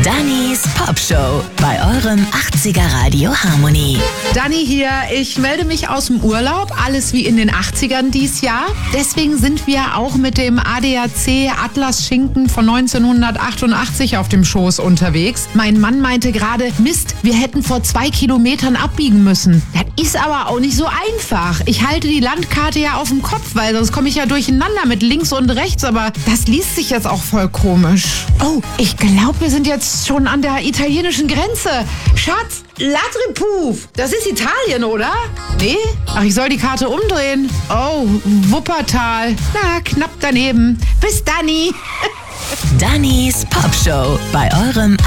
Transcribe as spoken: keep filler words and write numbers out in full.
Dannys Pop Show bei eurem achtziger Radio Harmony. Dani hier, ich melde mich aus dem Urlaub, alles wie in den achtzigern dies Jahr. Deswegen sind wir auch mit dem A D A C Atlas Schinken von neunzehnhundertachtundachtzig auf dem Schoß unterwegs. Mein Mann meinte gerade, Mist, wir hätten vor zwei Kilometern abbiegen müssen. Das ist aber auch nicht so einfach. Ich halte die Landkarte ja auf dem Kopf, weil sonst komme ich ja durcheinander mit links und rechts, aber das liest sich jetzt auch voll komisch. Oh, ich glaube, wir sind jetzt schon an der italienischen Grenze. Schatz, Latripuf, das ist Italien, oder? Nee? Ach, ich soll die Karte umdrehen. Oh, Wuppertal. Na, knapp daneben. Bis Dani. Dannys Pop Show bei eurem